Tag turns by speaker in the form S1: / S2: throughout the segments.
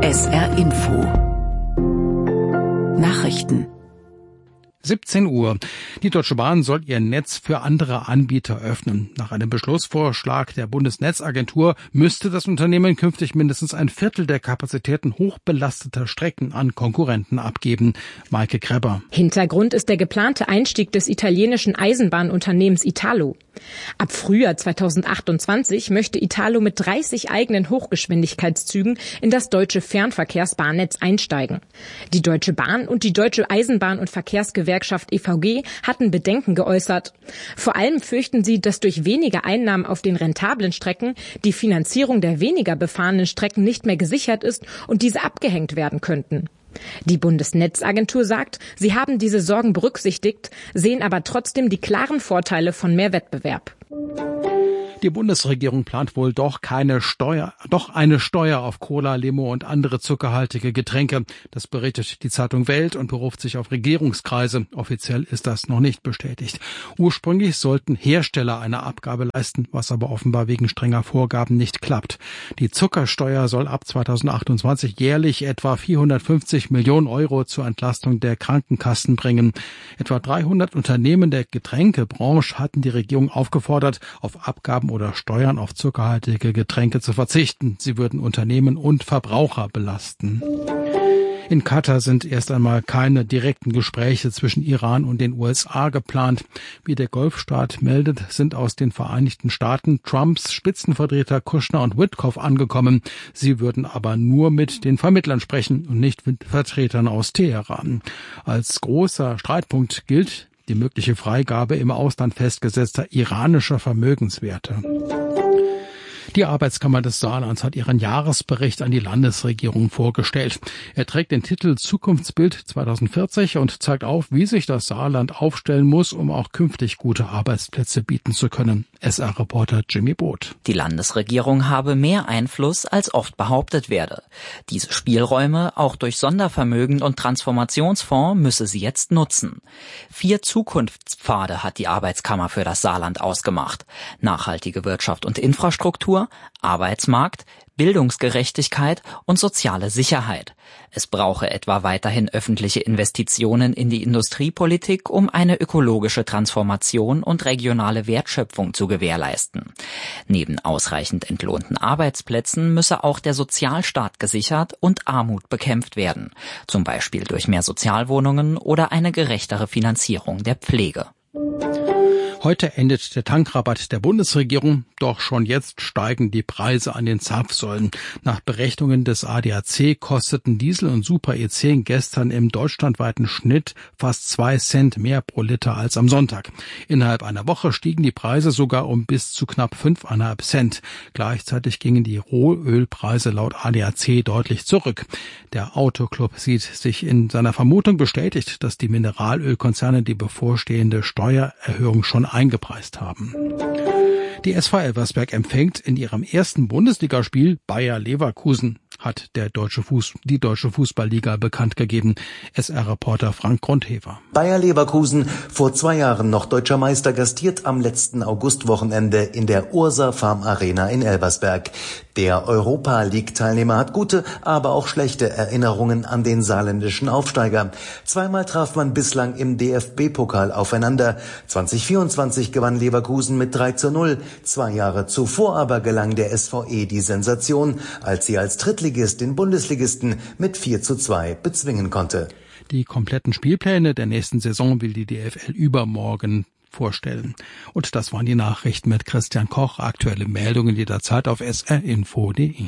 S1: SR Info Nachrichten
S2: 17 Uhr. Die Deutsche Bahn soll ihr Netz für andere Anbieter öffnen. Nach einem Beschlussvorschlag der Bundesnetzagentur müsste das Unternehmen künftig mindestens ein Viertel der Kapazitäten hochbelasteter Strecken an Konkurrenten abgeben. Maike Kreber.
S3: Hintergrund ist der geplante Einstieg des italienischen Eisenbahnunternehmens Italo. Ab Frühjahr 2028 möchte Italo mit 30 eigenen Hochgeschwindigkeitszügen in das deutsche Fernverkehrsbahnnetz einsteigen. Die Deutsche Bahn und die Deutsche Eisenbahn- und Verkehrsgewerkschaft EVG hatten Bedenken geäußert. Vor allem fürchten sie, dass durch weniger Einnahmen auf den rentablen Strecken die Finanzierung der weniger befahrenen Strecken nicht mehr gesichert ist und diese abgehängt werden könnten. Die Bundesnetzagentur sagt, sie haben diese Sorgen berücksichtigt, sehen aber trotzdem die klaren Vorteile von mehr Wettbewerb.
S2: Die Bundesregierung plant wohl doch eine Steuer auf Cola, Limo und andere zuckerhaltige Getränke. Das berichtet die Zeitung Welt und beruft sich auf Regierungskreise. Offiziell ist das noch nicht bestätigt. Ursprünglich sollten Hersteller eine Abgabe leisten, was aber offenbar wegen strenger Vorgaben nicht klappt. Die Zuckersteuer soll ab 2028 jährlich etwa 450 Millionen Euro zur Entlastung der Krankenkassen bringen. Etwa 300 Unternehmen der Getränkebranche hatten die Regierung aufgefordert, auf Abgaben oder Steuern auf zuckerhaltige Getränke zu verzichten. Sie würden Unternehmen und Verbraucher belasten. In Katar sind erst einmal keine direkten Gespräche zwischen Iran und den USA geplant. Wie der Golfstaat meldet, sind aus den Vereinigten Staaten Trumps Spitzenvertreter Kushner und Witkoff angekommen. Sie würden aber nur mit den Vermittlern sprechen und nicht mit Vertretern aus Teheran. Als großer Streitpunkt gilt die mögliche Freigabe im Ausland festgesetzter iranischer Vermögenswerte. Die Arbeitskammer des Saarlands hat ihren Jahresbericht an die Landesregierung vorgestellt. Er trägt den Titel Zukunftsbild 2040 und zeigt auf, wie sich das Saarland aufstellen muss, um auch künftig gute Arbeitsplätze bieten zu können. SR-Reporter Jimmy Both.
S4: Die Landesregierung habe mehr Einfluss, als oft behauptet werde. Diese Spielräume, auch durch Sondervermögen und Transformationsfonds, müsse sie jetzt nutzen. 4 Zukunftspfade hat die Arbeitskammer für das Saarland ausgemacht. Nachhaltige Wirtschaft und Infrastruktur, Arbeitsmarkt, Bildungsgerechtigkeit und soziale Sicherheit. Es brauche etwa weiterhin öffentliche Investitionen in die Industriepolitik, um eine ökologische Transformation und regionale Wertschöpfung zu gewährleisten. Neben ausreichend entlohnten Arbeitsplätzen müsse auch der Sozialstaat gesichert und Armut bekämpft werden, zum Beispiel durch mehr Sozialwohnungen oder eine gerechtere Finanzierung der Pflege.
S2: Heute endet der Tankrabatt der Bundesregierung, doch schon jetzt steigen die Preise an den Zapfsäulen. Nach Berechnungen des ADAC kosteten Diesel und Super E10 gestern im deutschlandweiten Schnitt fast 2 Cent mehr pro Liter als am Sonntag. Innerhalb einer Woche stiegen die Preise sogar um bis zu knapp 5,5 Cent. Gleichzeitig gingen die Rohölpreise laut ADAC deutlich zurück. Der Autoclub sieht sich in seiner Vermutung bestätigt, dass die Mineralölkonzerne die bevorstehende Steuererhöhung schon eingepreist haben. Die SV Elversberg empfängt in ihrem ersten Bundesligaspiel Bayer Leverkusen, hat die Deutsche Fußballliga bekannt gegeben. SR-Reporter Frank Grundhefer.
S5: Bayer Leverkusen, vor 2 Jahren noch deutscher Meister, gastiert am letzten Augustwochenende in der Ursa Farm Arena in Elversberg. Der Europa-League-Teilnehmer hat gute, aber auch schlechte Erinnerungen an den saarländischen Aufsteiger. 2-mal traf man bislang im DFB-Pokal aufeinander. 2024 gewann Leverkusen mit 3:0. 2 Jahre zuvor aber gelang der SVE die Sensation, als sie als Drittligist den Bundesligisten mit 4:2 bezwingen konnte.
S2: Die kompletten Spielpläne der nächsten Saison will die DFL übermorgen vorstellen. Und das waren die Nachrichten mit Christian Koch. Aktuelle Meldungen jederzeit auf srinfo.de.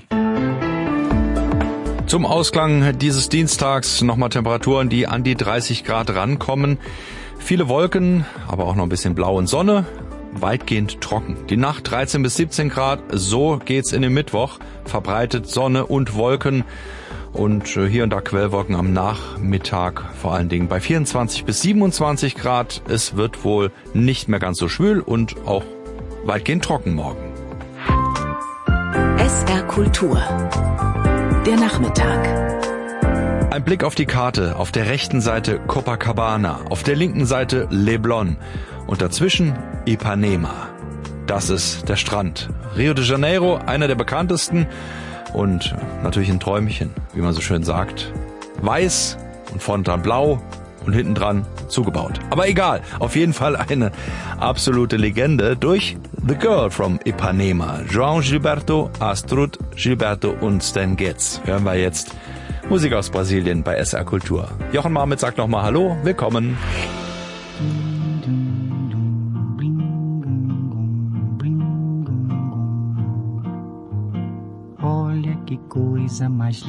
S6: Zum Ausklang dieses Dienstags nochmal Temperaturen, die an die 30 Grad rankommen. Viele Wolken, aber auch noch ein bisschen Blau und Sonne. Weitgehend trocken. Die Nacht 13 bis 17 Grad, so geht's in den Mittwoch. Verbreitet Sonne und Wolken und hier und da Quellwolken am Nachmittag, vor allen Dingen bei 24 bis 27 Grad. Es wird wohl nicht mehr ganz so schwül und auch weitgehend trocken morgen.
S1: SR Kultur. Der Nachmittag.
S6: Ein Blick auf die Karte. Auf der rechten Seite Copacabana, auf der linken Seite Leblon und dazwischen Ipanema. Das ist der Strand. Rio de Janeiro, einer der bekanntesten. und natürlich ein Träumchen, wie man so schön sagt. Weiß und vorne dran blau und hinten dran zugebaut. Aber egal, auf jeden Fall eine absolute Legende durch The Girl from Ipanema. João Gilberto, Astrud Gilberto und Stan Getz. Hören wir jetzt Musik aus Brasilien bei SR Kultur. Jochen Marmit sagt nochmal Hallo, willkommen.
S7: Olha que coisa mais